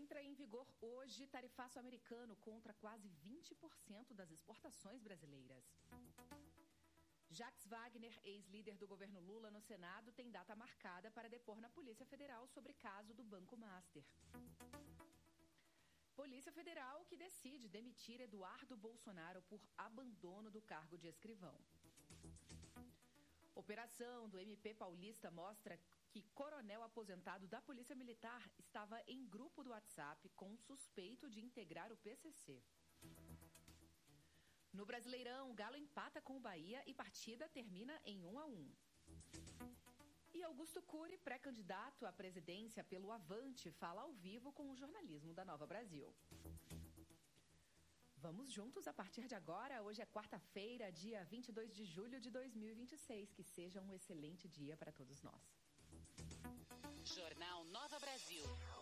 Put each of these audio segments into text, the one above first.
Entra em vigor hoje tarifaço americano contra quase 20% das exportações brasileiras. Jacques Wagner, ex-líder do governo Lula no Senado, tem data marcada para depor na Polícia Federal sobre caso do Banco Master. Polícia Federal que decide demitir Eduardo Bolsonaro por abandono do cargo de escrivão. Operação do MP Paulista mostra que coronel aposentado da Polícia Militar estava em grupo do WhatsApp com um suspeito de integrar o PCC. No Brasileirão, Galo empata com o Bahia e partida termina em 1-1. E Augusto Cury, pré-candidato à presidência pelo Avante, fala ao vivo com o jornalismo da Nova Brasil. Vamos juntos a partir de agora. Hoje é quarta-feira, dia 22 de julho de 2026. Que seja um excelente dia para todos nós. Jornal Nova Brasil.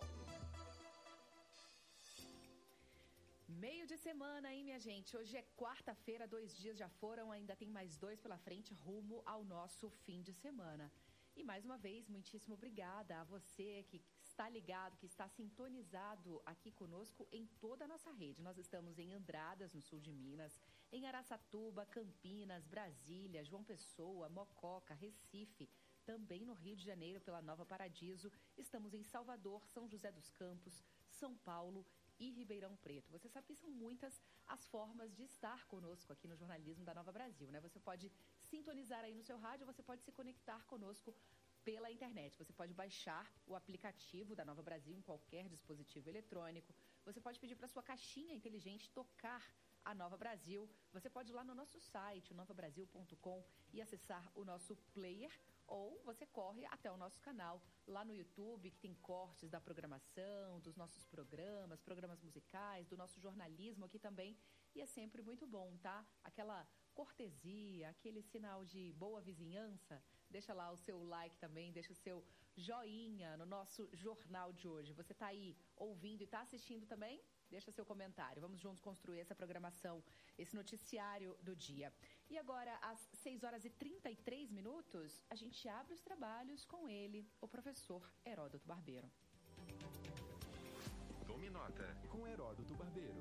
Meio de semana, hein, minha gente? Hoje é quarta-feira, 2 dias já foram, ainda tem mais 2 pela frente, rumo ao nosso fim de semana. E mais uma vez, muitíssimo obrigada a você que está ligado, que está sintonizado aqui conosco em toda a nossa rede. Nós estamos em Andradas, no sul de Minas, em Araçatuba, Campinas, Brasília, João Pessoa, Mococa, Recife, também no Rio de Janeiro pela Nova Paradiso. Estamos em Salvador, São José dos Campos, São Paulo e Ribeirão Preto. Você sabe que são muitas as formas de estar conosco aqui no jornalismo da Nova Brasil, né? Você pode sintonizar aí no seu rádio, você pode se conectar conosco pela internet. Você pode baixar o aplicativo da Nova Brasil em qualquer dispositivo eletrônico. Você pode pedir para sua caixinha inteligente tocar a Nova Brasil. Você pode ir lá no nosso site, novabrasil.com, e acessar o nosso player, ou você corre até o nosso canal lá no YouTube, que tem cortes da programação, dos nossos programas, programas musicais, do nosso jornalismo aqui também. E é sempre muito bom, tá? Aquela cortesia, aquele sinal de boa vizinhança. Deixa lá o seu like também, deixa o seu joinha no nosso jornal de hoje. Você tá aí ouvindo e tá assistindo também? Deixa seu comentário. Vamos juntos construir essa programação, esse noticiário do dia. E agora, às 6h33, a gente abre os trabalhos com ele, o professor Heródoto Barbeiro. Tome nota com Heródoto Barbeiro.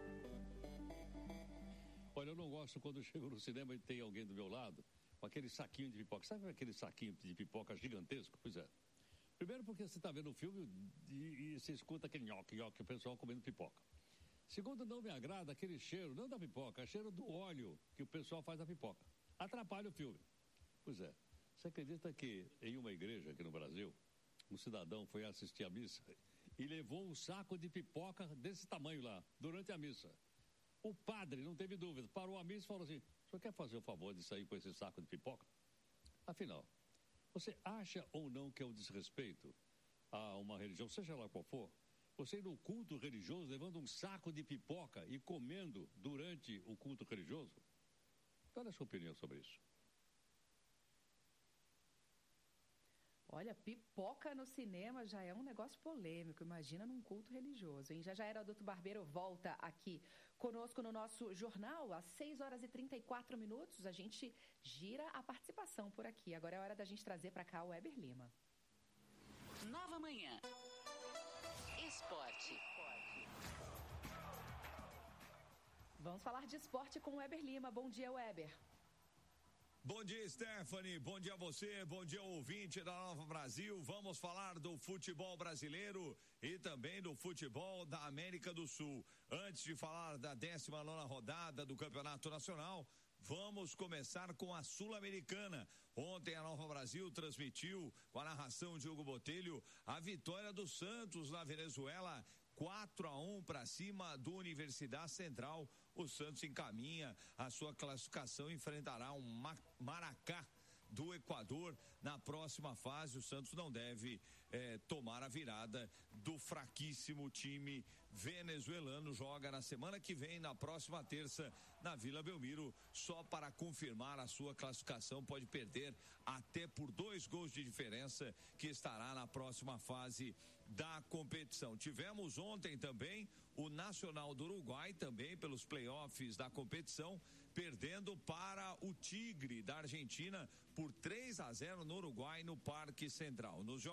Olha, eu não gosto quando eu chego no cinema e tem alguém do meu lado com aquele saquinho de pipoca. Sabe aquele saquinho de pipoca gigantesco? Pois é. Primeiro porque você está vendo o filme e você escuta aquele nhoque, o pessoal comendo pipoca. Segundo, não me agrada aquele cheiro, não da pipoca, é cheiro do óleo que o pessoal faz da pipoca. Atrapalha o filme. Pois é. Você acredita que em uma igreja aqui no Brasil, um cidadão foi assistir a missa e levou um saco de pipoca desse tamanho lá, durante a missa? O padre, não teve dúvida, parou a missa e falou assim: o senhor quer fazer o favor de sair com esse saco de pipoca? Afinal, você acha ou não que é um desrespeito a uma religião, seja lá qual for, você ir no culto religioso levando um saco de pipoca e comendo durante o culto religioso? Qual é a sua opinião sobre isso? Olha, pipoca no cinema já é um negócio polêmico, imagina num culto religioso, hein? Já Heródoto Barbeiro volta aqui conosco no nosso jornal, às 6h34, a gente gira a participação por aqui. Agora é hora da gente trazer para cá o Weber Lima. Nova Manhã. Esporte. Vamos falar de esporte com o Weber Lima. Bom dia, Weber. Bom dia, Stephanie, bom dia a você, bom dia ouvinte da Nova Brasil. Vamos falar do futebol brasileiro e também do futebol da América do Sul. Antes de falar da 19ª rodada do Campeonato Nacional, vamos começar com a Sul-Americana. Ontem a Nova Brasil transmitiu, com a narração de Hugo Botelho, a vitória do Santos na Venezuela, 4-1 para cima do Universidade Central. O Santos encaminha a sua classificação, enfrentará um Maracá do Equador na próxima fase. O Santos não deve tomar a virada do fraquíssimo time venezuelano. Joga na semana que vem, na próxima terça, na Vila Belmiro, só para confirmar a sua classificação. Pode perder até por 2 gols de diferença, que estará na próxima fase da competição. Tivemos ontem também o Nacional do Uruguai, também pelos playoffs da competição, perdendo para o Tigre da Argentina por 3-0 no Uruguai, no Parque Central. Nos jogos de hoje,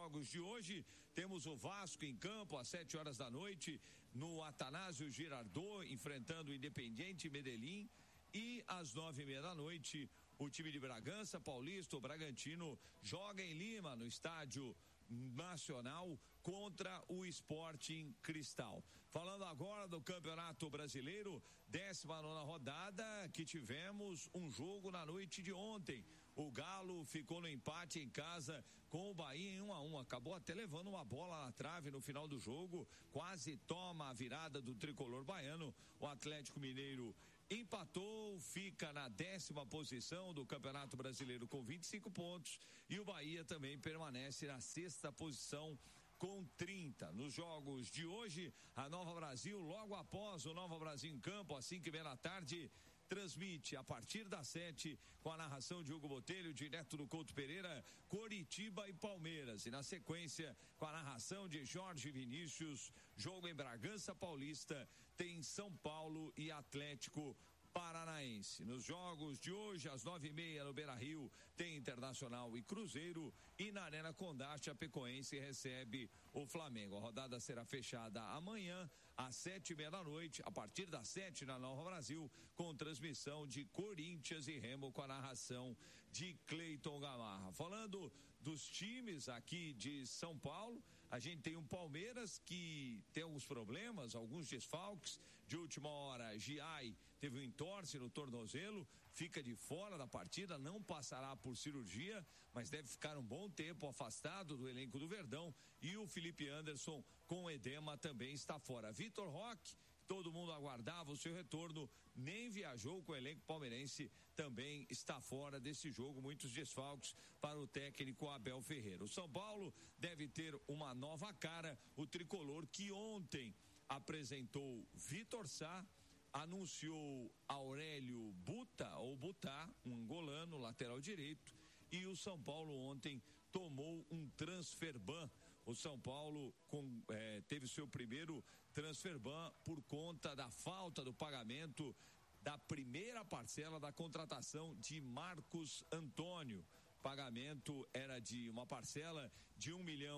hoje temos o Vasco em campo às 7 horas da noite, no Atanásio Girardot, enfrentando o Independiente Medellín. E às 9h30 da noite, o time de Bragança Paulista, o Bragantino, joga em Lima, no Estádio Nacional, contra o Sporting Cristal. Falando agora do Campeonato Brasileiro, 19ª rodada, que tivemos um jogo na noite de ontem. O Galo ficou no empate em casa com o Bahia em 1-1. Acabou até levando uma bola na trave no final do jogo. Quase toma a virada do tricolor baiano. O Atlético Mineiro empatou, fica na 10ª posição do Campeonato Brasileiro com 25 pontos. E o Bahia também permanece na 6ª posição com 30. Nos jogos de hoje, a Nova Brasil, logo após o Nova Brasil em campo, às 5h30 da tarde, transmite a partir das 7, com a narração de Hugo Botelho, direto do Couto Pereira, Coritiba e Palmeiras. E na sequência, com a narração de Jorge Vinícius, jogo em Bragança Paulista, tem São Paulo e Atlético Paranaense. Nos jogos de hoje, às 9h30 no Beira-Rio, tem Internacional e Cruzeiro, e na Arena Condá, Chapecoense recebe o Flamengo. A rodada será fechada amanhã, às 7h30 da noite, a partir das 7 na Nova Brasil, com transmissão de Corinthians e Remo, com a narração de Cleiton Gamarra. Falando dos times aqui de São Paulo, a gente tem um Palmeiras que tem alguns problemas, alguns desfalques. De última hora, Giai teve um entorse no tornozelo, fica de fora da partida, não passará por cirurgia, mas deve ficar um bom tempo afastado do elenco do Verdão. E o Felipe Anderson, com edema, também está fora. Vitor Roque, todo mundo aguardava o seu retorno, nem viajou com o elenco palmeirense, também está fora desse jogo. Muitos desfalques para o técnico Abel Ferreira. O São Paulo deve ter uma nova cara, o tricolor que ontem apresentou Vitor Sá, anunciou Aurélio Buta, ou Butá, um angolano, lateral direito, e o São Paulo ontem tomou um transfer ban. O São Paulo teve seu primeiro transfer ban por conta da falta do pagamento da primeira parcela da contratação de Marcos Antônio. O pagamento era de uma parcela de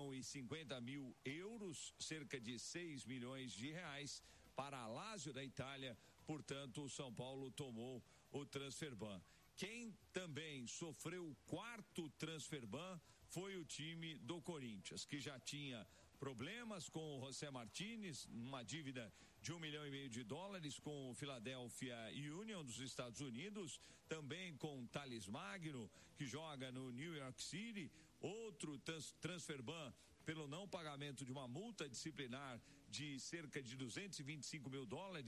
1.050.000 euros, cerca de 6 milhões de reais, para a Lazio da Itália. Portanto, o São Paulo tomou o transfer ban. Quem também sofreu o 4º transfer ban foi o time do Corinthians, que já tinha problemas com o José Martínez, uma dívida de $1,5 milhão com o Philadelphia Union dos Estados Unidos, também com Thales Magno, que joga no New York City. Outro transfer ban pelo não pagamento de uma multa disciplinar de cerca de $225 mil,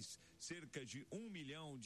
cerca de R$1 milhão,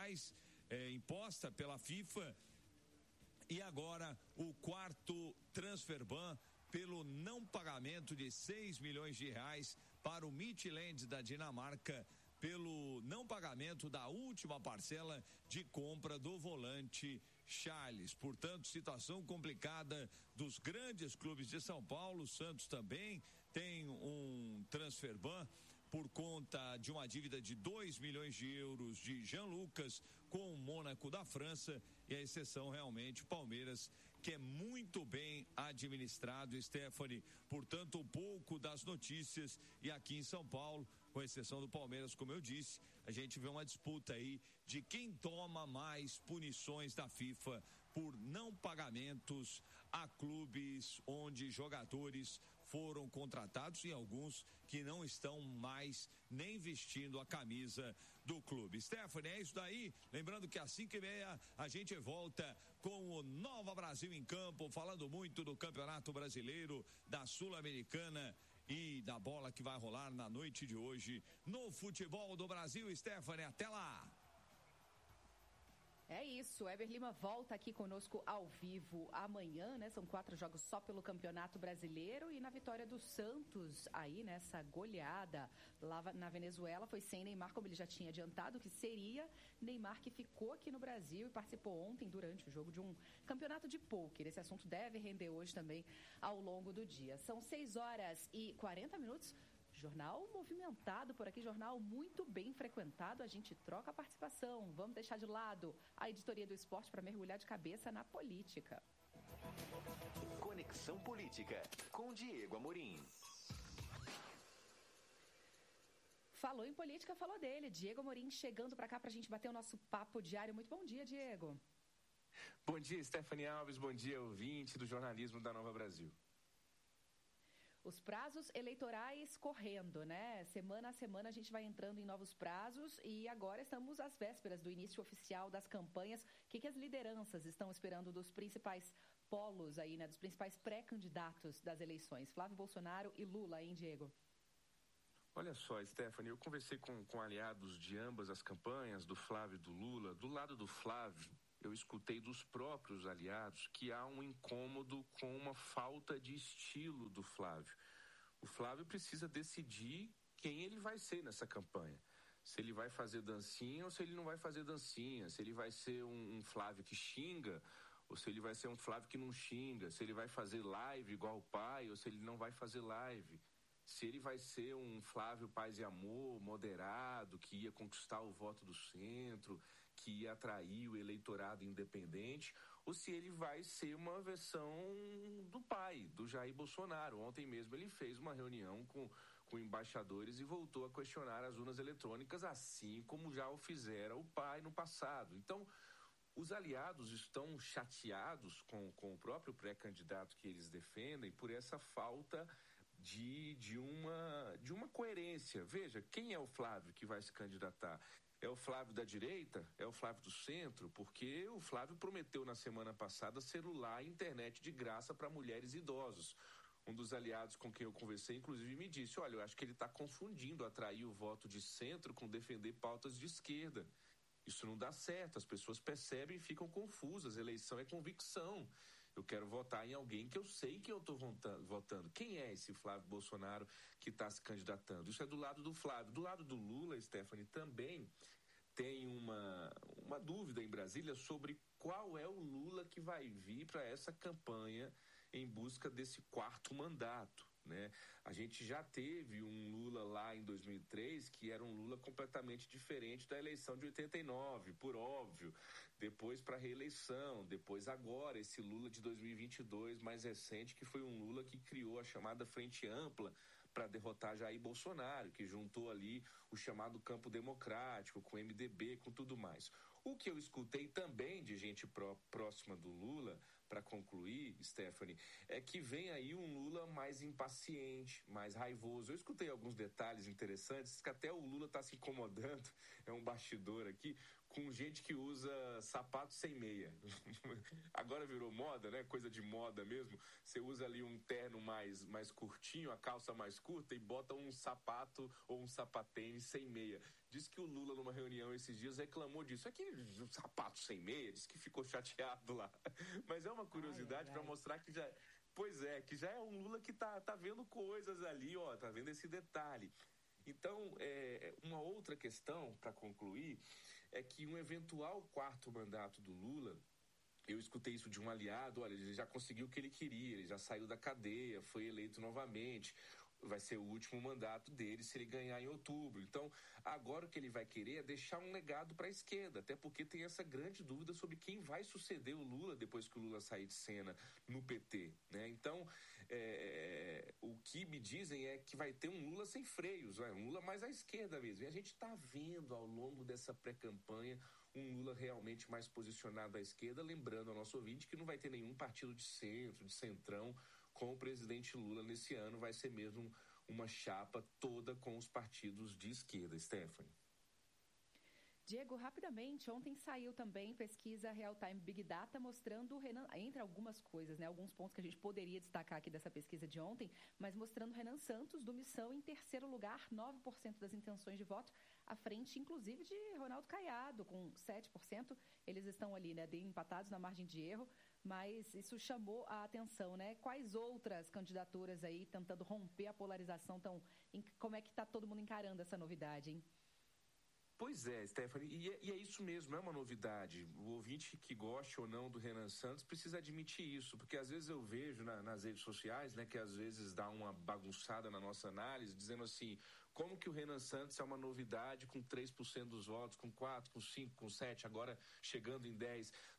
imposta pela FIFA. E agora o 4º transfer ban pelo não pagamento de R$6 milhões para o Midtjylland da Dinamarca, pelo não pagamento da última parcela de compra do volante Charles. Portanto, situação complicada dos grandes clubes de São Paulo. O Santos também tem um transfer ban por conta de uma dívida de €2 milhões de Jean Lucas com o Mônaco da França. E a exceção realmente Palmeiras, que é muito bem administrado, Stephanie. Portanto, um pouco das notícias. E aqui em São Paulo, com exceção do Palmeiras, como eu disse, a gente vê uma disputa aí de quem toma mais punições da FIFA por não pagamentos a clubes onde jogadores foram contratados e alguns que não estão mais nem vestindo a camisa do clube. Stephanie, é isso daí. Lembrando que às 5h30 a gente volta com o Nova Brasil em campo, falando muito do Campeonato Brasileiro, da Sul-Americana e da bola que vai rolar na noite de hoje no futebol do Brasil. Stephanie, até lá! É isso, Eber Lima volta aqui conosco ao vivo amanhã, né? São 4 jogos só pelo Campeonato Brasileiro, e na vitória do Santos aí nessa goleada lá na Venezuela foi sem Neymar, como ele já tinha adiantado que seria. Neymar, que ficou aqui no Brasil e participou ontem durante o jogo de um campeonato de pôquer. Esse assunto deve render hoje também ao longo do dia. São 6h40. Jornal movimentado por aqui, jornal muito bem frequentado. A gente troca a participação. Vamos deixar de lado a editoria do esporte para mergulhar de cabeça na política. Conexão Política, com Diego Amorim. Falou em política, falou dele. Diego Amorim chegando para cá para a gente bater o nosso papo diário. Muito bom dia, Diego. Bom dia, Stephanie Alves. Bom dia, ouvinte do jornalismo da Nova Brasil. Os prazos eleitorais correndo, né? Semana a semana a gente vai entrando em novos prazos e agora estamos às vésperas do início oficial das campanhas. O que as lideranças estão esperando dos principais polos aí, né? Dos principais pré-candidatos das eleições? Flávio Bolsonaro e Lula, hein, Diego? Olha só, Stephanie, eu conversei com aliados de ambas as campanhas, do Flávio e do Lula. Do lado do Flávio, eu escutei dos próprios aliados que há um incômodo com uma falta de estilo do Flávio. O Flávio precisa decidir quem ele vai ser nessa campanha. Se ele vai fazer dancinha ou se ele não vai fazer dancinha. Se ele vai ser um Flávio que xinga ou se ele vai ser um Flávio que não xinga. Se ele vai fazer live igual o pai ou se ele não vai fazer live. Se ele vai ser um Flávio Paz e Amor, moderado, que ia conquistar o voto do centro, que ia atrair o eleitorado independente, ou se ele vai ser uma versão do pai, do Jair Bolsonaro. Ontem mesmo ele fez uma reunião com embaixadores e voltou a questionar as urnas eletrônicas, assim como já o fizera o pai no passado. Então, os aliados estão chateados com o próprio pré-candidato que eles defendem por essa falta de uma coerência. Veja, quem é o Flávio que vai se candidatar? É o Flávio da direita? É o Flávio do centro? Porque o Flávio prometeu na semana passada celular e internet de graça para mulheres e idosos. Um dos aliados com quem eu conversei, inclusive, me disse, olha, eu acho que ele está confundindo atrair o voto de centro com defender pautas de esquerda. Isso não dá certo, as pessoas percebem e ficam confusas, eleição é convicção. Eu quero votar em alguém que eu sei que eu estou votando. Quem é esse Flávio Bolsonaro que está se candidatando? Isso é do lado do Flávio. Do lado do Lula, Stephanie, também tem uma dúvida em Brasília sobre qual é o Lula que vai vir para essa campanha em busca desse quarto mandato, né? A gente já teve um Lula lá em 2003 que era um Lula completamente diferente da eleição de 89, por óbvio. Depois para a reeleição, depois agora esse Lula de 2022 mais recente, que foi um Lula que criou a chamada Frente Ampla para derrotar Jair Bolsonaro, que juntou ali o chamado campo democrático, com o MDB, com tudo mais. O que eu escutei também de gente próxima do Lula, para concluir, Stephanie, é que vem aí um Lula mais impaciente, mais raivoso. Eu escutei alguns detalhes interessantes, que até o Lula está se incomodando, é um bastidor aqui, com gente que usa sapato sem meia. Agora virou moda, né? Coisa de moda mesmo. Você usa ali um terno mais curtinho, a calça mais curta e bota um sapato ou um sapatênis sem meia. Diz que o Lula, numa reunião esses dias, reclamou disso. Aquele sapato sem meia, diz que ficou chateado lá. Mas é uma curiosidade para mostrar que já... Pois é, que já é um Lula que tá vendo coisas ali, ó, tá vendo esse detalhe. Então, uma outra questão, para concluir, é que um eventual quarto mandato do Lula, eu escutei isso de um aliado, olha, ele já conseguiu o que ele queria, ele já saiu da cadeia, foi eleito novamente, vai ser o último mandato dele se ele ganhar em outubro. Então, agora o que ele vai querer é deixar um legado para a esquerda, até porque tem essa grande dúvida sobre quem vai suceder o Lula depois que o Lula sair de cena no PT, né? Então, o que me dizem é que vai ter um Lula sem freios, né? Um Lula mais à esquerda mesmo. E a gente está vendo ao longo dessa pré-campanha um Lula realmente mais posicionado à esquerda, lembrando ao nosso ouvinte que não vai ter nenhum partido de centro, de centrão, com o presidente Lula nesse ano, vai ser mesmo uma chapa toda com os partidos de esquerda. Stephanie. Diego, rapidamente, ontem saiu também pesquisa Real Time Big Data mostrando o Renan, entre algumas coisas, né, alguns pontos que a gente poderia destacar aqui dessa pesquisa de ontem, mas mostrando o Renan Santos do Missão em terceiro lugar, 9% das intenções de voto, à frente, inclusive, de Ronaldo Caiado, com 7%. Eles estão ali, né, empatados na margem de erro, mas isso chamou a atenção, né? Quais outras candidaturas aí tentando romper a polarização como é que está todo mundo encarando essa novidade, hein? Pois é, Stephanie, e é isso mesmo, é uma novidade. O ouvinte que goste ou não do Renan Santos precisa admitir isso, porque às vezes eu vejo nas redes sociais, né, que às vezes dá uma bagunçada na nossa análise, dizendo assim, como que o Renan Santos é uma novidade com 3% dos votos, com 4%, com 5%, com 7%, agora chegando em 10%.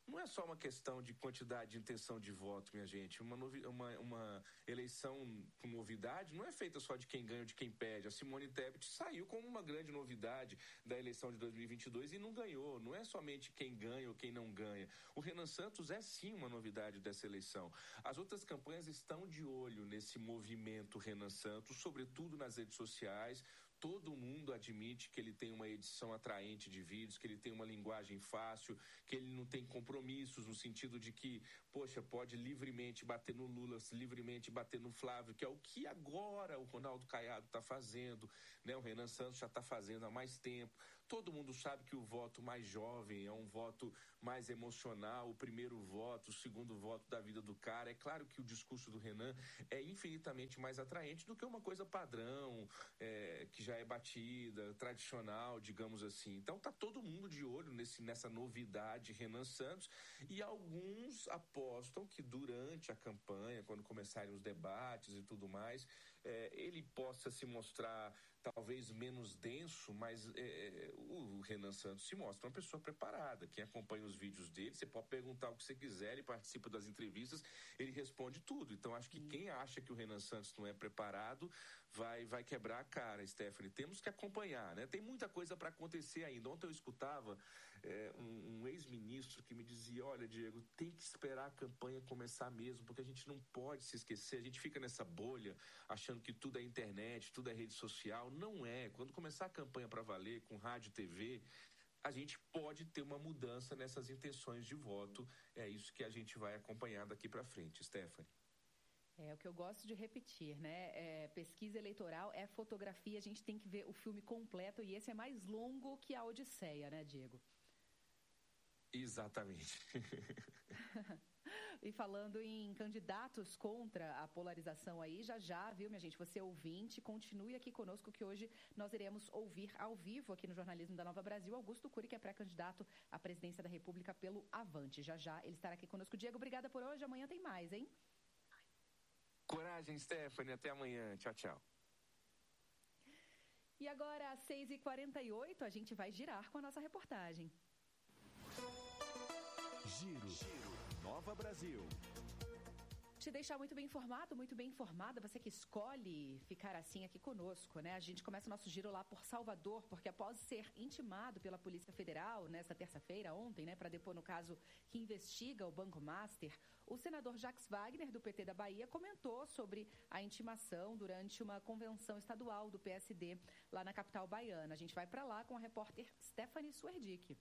não é só uma questão de quantidade de intenção de voto, minha gente. Uma eleição com novidade não é feita só de quem ganha ou de quem perde. A Simone Tebet saiu como uma grande novidade da eleição de 2022 e não ganhou. Não é somente quem ganha ou quem não ganha. O Renan Santos é sim uma novidade dessa eleição. As outras campanhas estão de olho nesse movimento Renan Santos, sobretudo nas redes sociais. Todo mundo admite que ele tem uma edição atraente de vídeos, que ele tem uma linguagem fácil, que ele não tem compromissos no sentido de que, poxa, pode livremente bater no Lula, livremente bater no Flávio, que é o que agora o Ronaldo Caiado está fazendo, né? O Renan Santos já está fazendo há mais tempo. Todo mundo sabe que o voto mais jovem é um voto mais emocional, o primeiro voto, o segundo voto da vida do cara. É claro que o discurso do Renan é infinitamente mais atraente do que uma coisa padrão, que já é batida, tradicional, digamos assim. Então tá todo mundo de olho nessa novidade Renan Santos, e alguns apostam que durante a campanha, quando começarem os debates e tudo mais, ele possa se mostrar talvez menos denso, mas o Renan Santos se mostra uma pessoa preparada. Quem acompanha os vídeos dele, você pode perguntar o que você quiser, ele participa das entrevistas, ele responde tudo. Então acho que quem acha que o Renan Santos não é preparado vai quebrar a cara, Stephanie. Temos que acompanhar, né? Tem muita coisa para acontecer ainda. Ontem eu escutava um ex-ministro que me dizia: olha, Diego, tem que esperar a campanha começar mesmo, porque a gente não pode se esquecer, a gente fica nessa bolha achando que tudo é internet, tudo é rede social. Não é. Quando começar a campanha para valer, com rádio e TV, a gente pode ter uma mudança nessas intenções de voto. É isso que a gente vai acompanhar daqui para frente, Stephanie. É o que eu gosto de repetir, né? Pesquisa eleitoral é fotografia, a gente tem que ver o filme completo, e esse é mais longo que a Odisseia, né, Diego? Exatamente. E falando em candidatos contra a polarização aí, já, viu, minha gente? Você ouvinte, continue aqui conosco, que hoje nós iremos ouvir ao vivo aqui no Jornalismo da Nova Brasil Augusto Cury, que é pré-candidato à presidência da República pelo Avante. Já ele estará aqui conosco. Diego, obrigada por hoje. Amanhã tem mais, hein? Coragem, Stephanie. Até amanhã. Tchau, tchau. E agora, às 6h48, a gente vai girar com a nossa reportagem. Giro. Nova Brasil. Te deixar muito bem informado, muito bem informada, você que escolhe ficar assim aqui conosco, né? A gente começa o nosso giro lá por Salvador, porque após ser intimado pela Polícia Federal nesta terça-feira, ontem, né, para depor no caso que investiga o Banco Master, o senador Jacques Wagner, do PT da Bahia, comentou sobre a intimação durante uma convenção estadual do PSD lá na capital baiana. A gente vai para lá com a repórter Stephanie Suerdick.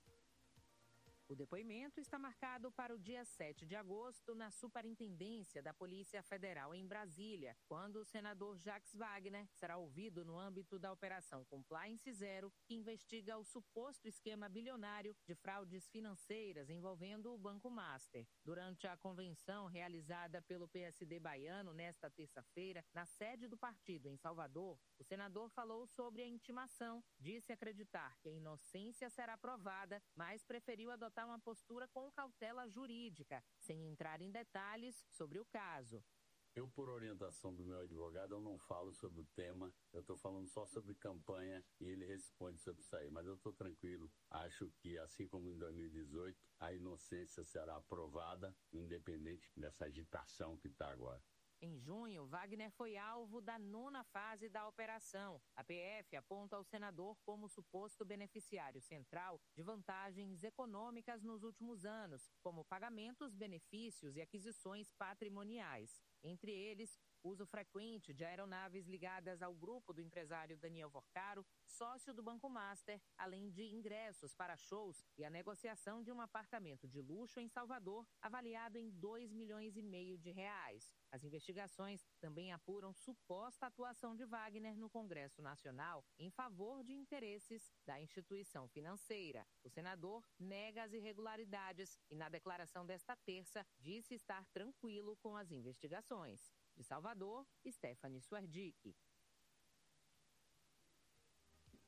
O depoimento está marcado para o dia 7 de agosto na Superintendência da Polícia Federal em Brasília, quando o senador Jacques Wagner será ouvido no âmbito da Operação Compliance Zero, que investiga o suposto esquema bilionário de fraudes financeiras envolvendo o Banco Master. Durante a convenção realizada pelo PSD baiano nesta terça-feira, na sede do partido em Salvador, o senador falou sobre a intimação, disse acreditar que a inocência será provada, mas preferiu adotar uma postura com cautela jurídica, sem entrar em detalhes sobre o caso. Eu, por orientação do meu advogado, eu não falo sobre o tema, eu estou falando só sobre campanha e ele responde sobre isso aí. Mas eu estou tranquilo, acho que, assim como em 2018, a inocência será aprovada, independente dessa agitação que está agora. Em junho, Wagner foi alvo da 9ª fase da operação. A PF aponta o senador como suposto beneficiário central de vantagens econômicas nos últimos anos, como pagamentos, benefícios e aquisições patrimoniais. Entre eles, uso frequente de aeronaves ligadas ao grupo do empresário Daniel Vorcaro, sócio do Banco Master, além de ingressos para shows e a negociação de um apartamento de luxo em Salvador, avaliado em R$2,5 milhões. As investigações também apuram suposta atuação de Wagner no Congresso Nacional em favor de interesses da instituição financeira. O senador nega as irregularidades e, na declaração desta terça, disse estar tranquilo com as investigações. De Salvador, Stephanie Suerdick.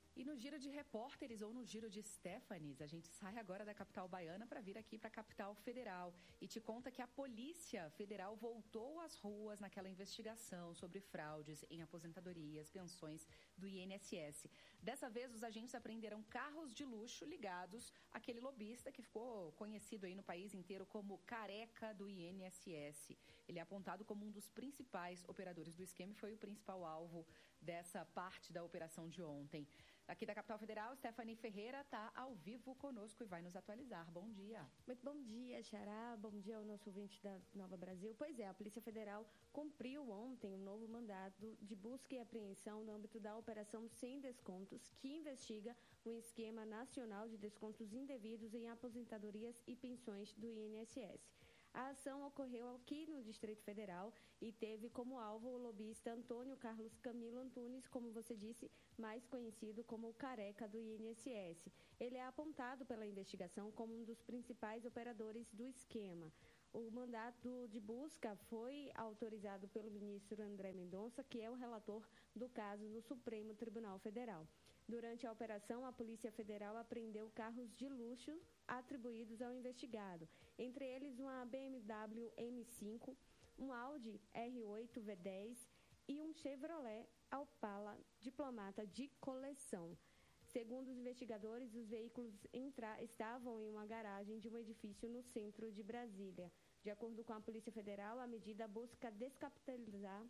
E no giro de repórteres ou no giro de Stephanies, a gente sai agora da capital baiana para vir aqui para a capital federal e te conta que a Polícia Federal voltou às ruas naquela investigação sobre fraudes em aposentadorias, pensões do INSS. Dessa vez, os agentes apreenderam carros de luxo ligados àquele lobista que ficou conhecido aí no país inteiro como Careca do INSS. Ele é apontado como um dos principais operadores do esquema e foi o principal alvo dessa parte da operação de ontem. Aqui da capital federal, Stephanie Ferreira está ao vivo conosco e vai nos atualizar. Bom dia. Muito bom dia, Xará. Bom dia ao nosso ouvinte da Nova Brasil. Pois é, a Polícia Federal cumpriu ontem um novo mandado de busca e apreensão no âmbito da Operação Sem Descontos, que investiga um esquema nacional de descontos indevidos em aposentadorias e pensões do INSS. A ação ocorreu aqui no Distrito Federal e teve como alvo o lobista Antônio Carlos Camilo Antunes, como você disse, mais conhecido como o Careca do INSS. Ele é apontado pela investigação como um dos principais operadores do esquema. O mandato de busca foi autorizado pelo ministro André Mendonça, que é o relator do caso no Supremo Tribunal Federal. Durante a operação, a Polícia Federal apreendeu carros de luxo atribuídos ao investigado, entre eles uma BMW M5, um Audi R8 V10 e um Chevrolet Opala Diplomata de coleção. Segundo os investigadores, os veículos estavam em uma garagem de um edifício no centro de Brasília. De acordo com a Polícia Federal, a medida busca descapitalizar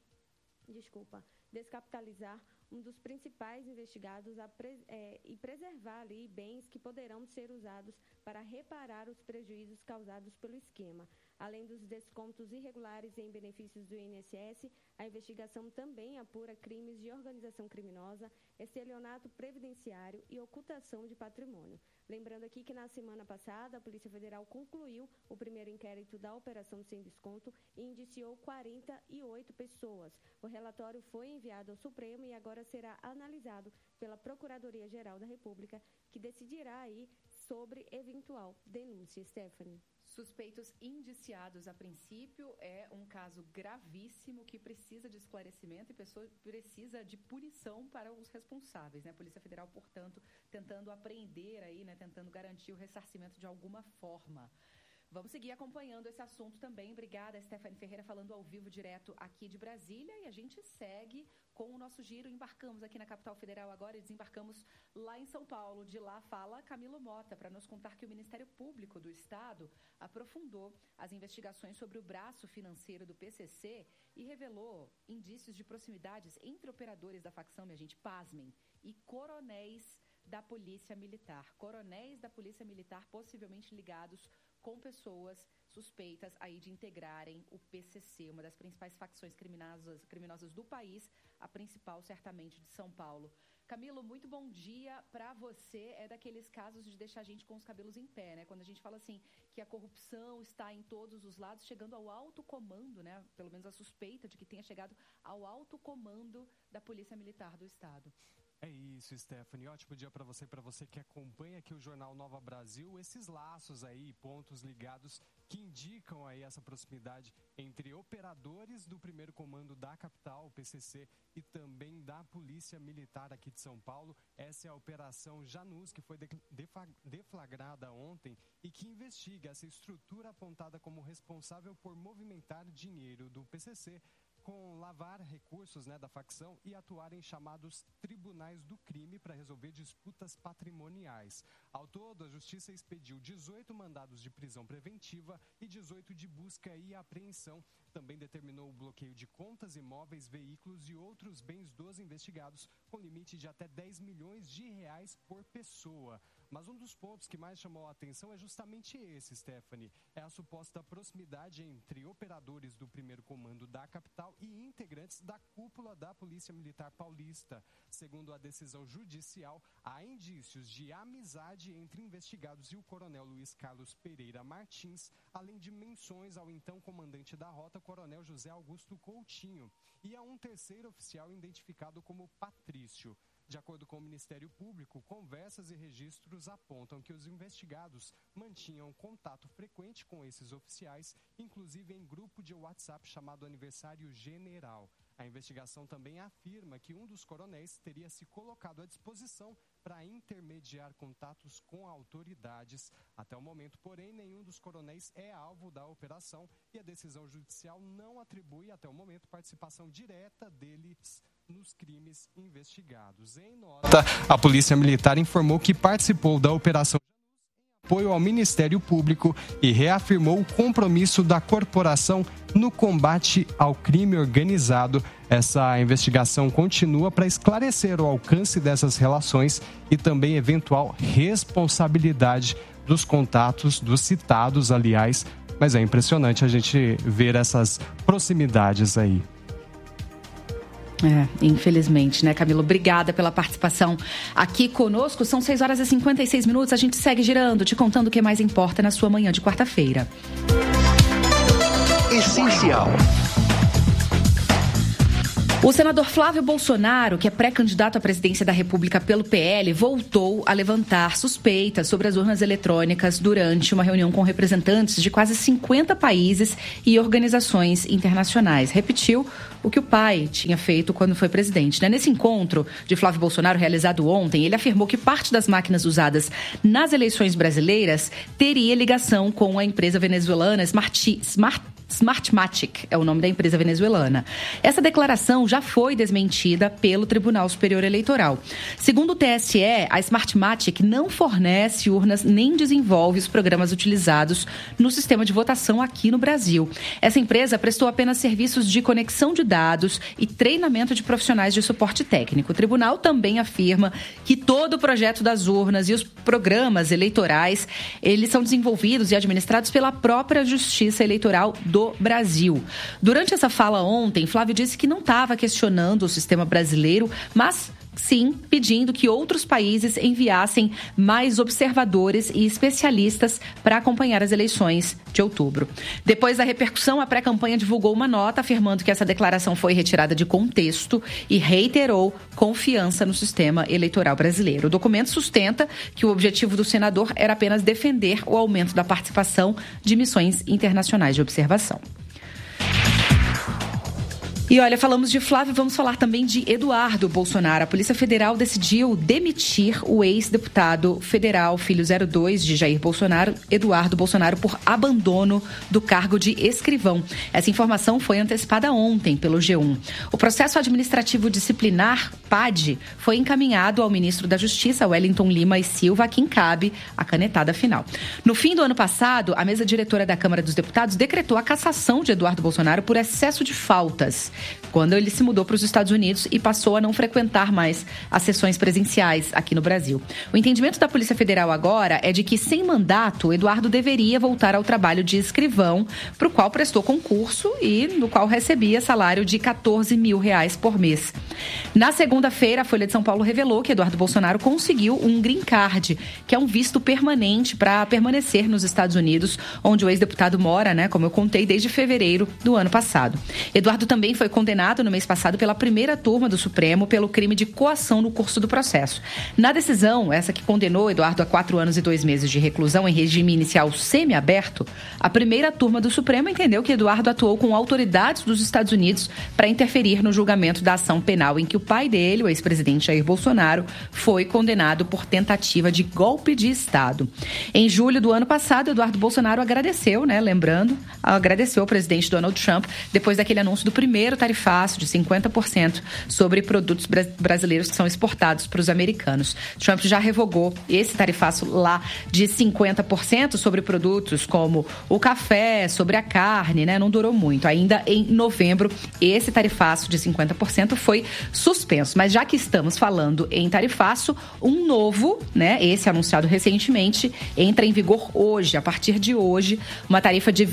um dos principais investigados e preservar ali bens que poderão ser usados para reparar os prejuízos causados pelo esquema. Além dos descontos irregulares em benefícios do INSS, a investigação também apura crimes de organização criminosa, estelionato previdenciário e ocultação de patrimônio. Lembrando aqui que na semana passada, a Polícia Federal concluiu o primeiro inquérito da Operação Sem Desconto e indiciou 48 pessoas. O relatório foi enviado ao Supremo e agora será analisado pela Procuradoria-Geral da República, que decidirá aí sobre eventual denúncia. Stephanie. Suspeitos indiciados a princípio é um caso gravíssimo que precisa de esclarecimento e precisa de punição para os responsáveis, né? A Polícia Federal, portanto, tentando apreender aí, né? Tentando garantir o ressarcimento de alguma forma. Vamos seguir acompanhando esse assunto também. Obrigada, Stephanie Ferreira, falando ao vivo direto aqui de Brasília. E a gente segue com o nosso giro. Embarcamos aqui na capital federal agora e desembarcamos lá em São Paulo. De lá fala Camilo Mota para nos contar que o Ministério Público do Estado aprofundou as investigações sobre o braço financeiro do PCC e revelou indícios de proximidades entre operadores da facção, minha gente, pasmem, e coronéis da Polícia Militar. Coronéis da Polícia Militar possivelmente ligados com pessoas suspeitas aí de integrarem o PCC, uma das principais facções criminosas do país, a principal certamente de São Paulo. Camilo, muito bom dia para você. É daqueles casos de deixar a gente com os cabelos em pé, né? Quando a gente fala assim que a corrupção está em todos os lados, chegando ao alto comando, né? Pelo menos a suspeita de que tenha chegado ao alto comando da Polícia Militar do Estado. É isso, Stephanie. Ótimo dia para você que acompanha aqui o Jornal Nova Brasil. Esses laços aí, pontos ligados que indicam aí essa proximidade entre operadores do primeiro comando da capital, o PCC, e também da Polícia Militar aqui de São Paulo. Essa é a Operação Janus, que foi deflagrada ontem e que investiga essa estrutura apontada como responsável por movimentar dinheiro do PCC, com lavar recursos, né, da facção e atuar em chamados tribunais do crime para resolver disputas patrimoniais. Ao todo, a Justiça expediu 18 mandados de prisão preventiva e 18 de busca e apreensão. Também determinou o bloqueio de contas, imóveis, veículos e outros bens dos investigados, com limite de até 10 milhões de reais por pessoa. Mas um dos pontos que mais chamou a atenção é justamente esse, Stephanie. É a suposta proximidade entre operadores do primeiro comando da capital e integrantes da cúpula da Polícia Militar Paulista. Segundo a decisão judicial, há indícios de amizade entre investigados e o coronel Luiz Carlos Pereira Martins, além de menções ao então comandante da rota, coronel José Augusto Coutinho, e a um terceiro oficial identificado como Patrício. De acordo com o Ministério Público, conversas e registros apontam que os investigados mantinham contato frequente com esses oficiais, inclusive em grupo de WhatsApp chamado Aniversário General. A investigação também afirma que um dos coronéis teria se colocado à disposição para intermediar contatos com autoridades. Até o momento, porém, nenhum dos coronéis é alvo da operação e a decisão judicial não atribui, até o momento, participação direta deles nos crimes investigados. Em nota, a Polícia Militar informou que participou da operação apoio ao Ministério Público e reafirmou o compromisso da corporação no combate ao crime organizado. Essa investigação continua para esclarecer o alcance dessas relações e também eventual responsabilidade dos contatos dos citados, aliás. Mas é impressionante a gente ver essas proximidades aí. Infelizmente, né, Camilo? Obrigada pela participação aqui conosco. São 6h56. A gente segue girando, te contando o que mais importa na sua manhã de quarta-feira. Essencial. O senador Flávio Bolsonaro, que é pré-candidato à presidência da República pelo PL, voltou a levantar suspeitas sobre as urnas eletrônicas durante uma reunião com representantes de quase 50 países e organizações internacionais. Repetiu o que o pai tinha feito quando foi presidente, né? Nesse encontro de Flávio Bolsonaro, realizado ontem, ele afirmou que parte das máquinas usadas nas eleições brasileiras teria ligação com a empresa venezuelana Smartmatic é o nome da empresa venezuelana. Essa declaração já foi desmentida pelo Tribunal Superior Eleitoral. Segundo o TSE, a Smartmatic não fornece urnas nem desenvolve os programas utilizados no sistema de votação aqui no Brasil. Essa empresa prestou apenas serviços de conexão de dados e treinamento de profissionais de suporte técnico. O tribunal também afirma que todo o projeto das urnas e os programas eleitorais, eles são desenvolvidos e administrados pela própria Justiça Eleitoral do Brasil. Durante essa fala ontem, Flávio disse que não estava questionando o sistema brasileiro, mas sim pedindo que outros países enviassem mais observadores e especialistas para acompanhar as eleições de outubro. Depois da repercussão, a pré-campanha divulgou uma nota afirmando que essa declaração foi retirada de contexto e reiterou confiança no sistema eleitoral brasileiro. O documento sustenta que o objetivo do senador era apenas defender o aumento da participação de missões internacionais de observação. E olha, falamos de Flávio, vamos falar também de Eduardo Bolsonaro. A Polícia Federal decidiu demitir o ex-deputado federal, filho 02 de Jair Bolsonaro, Eduardo Bolsonaro, por abandono do cargo de escrivão. Essa informação foi antecipada ontem pelo G1. O processo administrativo disciplinar, PAD, foi encaminhado ao ministro da Justiça, Wellington Lima e Silva, a quem cabe a canetada final. No fim do ano passado, a mesa diretora da Câmara dos Deputados decretou a cassação de Eduardo Bolsonaro por excesso de faltas, quando ele se mudou para os Estados Unidos e passou a não frequentar mais as sessões presenciais aqui no Brasil. O entendimento da Polícia Federal agora é de que, sem mandato, Eduardo deveria voltar ao trabalho de escrivão, para o qual prestou concurso e no qual recebia salário de R$14 mil por mês. Na segunda-feira, a Folha de São Paulo revelou que Eduardo Bolsonaro conseguiu um green card, que é um visto permanente para permanecer nos Estados Unidos, onde o ex-deputado mora, né, como eu contei, desde fevereiro do ano passado. Eduardo também foi condenado no mês passado pela primeira turma do Supremo pelo crime de coação no curso do processo. Na decisão, essa que condenou Eduardo a 4 anos e 2 meses de reclusão em regime inicial semiaberto, a primeira turma do Supremo entendeu que Eduardo atuou com autoridades dos Estados Unidos para interferir no julgamento da ação penal em que o pai dele, o ex-presidente Jair Bolsonaro, foi condenado por tentativa de golpe de Estado. Em julho do ano passado, Eduardo Bolsonaro agradeceu, agradeceu ao presidente Donald Trump depois daquele anúncio do primeiro tarifácio de 50% sobre produtos brasileiros que são exportados para os americanos. Trump já revogou esse tarifaço lá de 50% sobre produtos como o café, sobre a carne, né? Não durou muito. Ainda em novembro, esse tarifaço de 50% foi suspenso. Mas já que estamos falando em tarifaço, um novo, né? Esse anunciado recentemente, entra em vigor hoje. A partir de hoje, uma tarifa de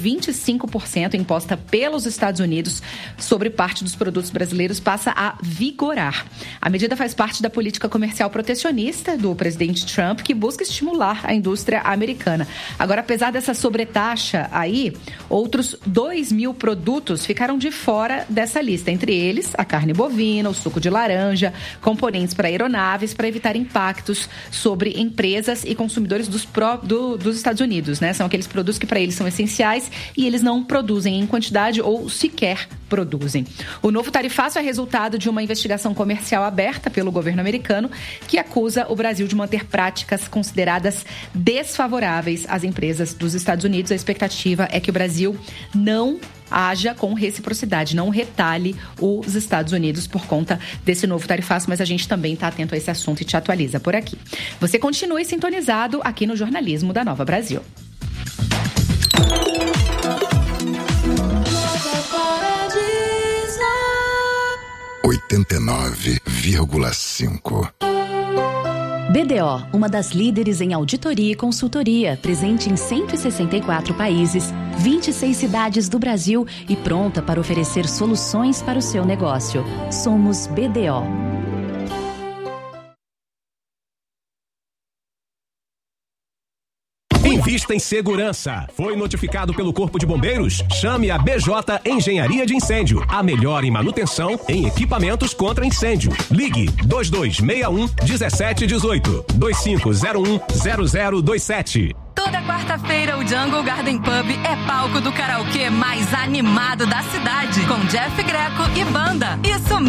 25% imposta pelos Estados Unidos sobre parte dos produtos brasileiros passa a vigorar. A medida faz parte da política comercial protecionista do presidente Trump, que busca estimular a indústria americana. Agora, apesar dessa sobretaxa aí, outros 2.000 produtos ficaram de fora dessa lista. Entre eles, a carne bovina, o suco de laranja, componentes para aeronaves, para evitar impactos sobre empresas e consumidores dos Estados Unidos, né? São aqueles produtos que para eles são essenciais e eles não produzem em quantidade ou sequer produzem. O novo tarifaço é resultado de uma investigação comercial aberta pelo governo americano que acusa o Brasil de manter práticas consideradas desfavoráveis às empresas dos Estados Unidos. A expectativa é que o Brasil não haja com reciprocidade, não retalhe os Estados Unidos por conta desse novo tarifaço, mas a gente também está atento a esse assunto e te atualiza por aqui. Você continue sintonizado aqui no jornalismo da Nova Brasil. 89,5. BDO, uma das líderes em auditoria e consultoria, presente em 164 países, 26 cidades do Brasil e pronta para oferecer soluções para o seu negócio. Somos BDO. Invista em segurança. Foi notificado pelo Corpo de Bombeiros? Chame a BJ Engenharia de Incêndio. A melhor em manutenção em equipamentos contra incêndio. Ligue 2261-1718. 2501-0027. Toda quarta-feira, o Jungle Garden Pub é palco do karaokê mais animado da cidade, com Jeff Greco e banda. Isso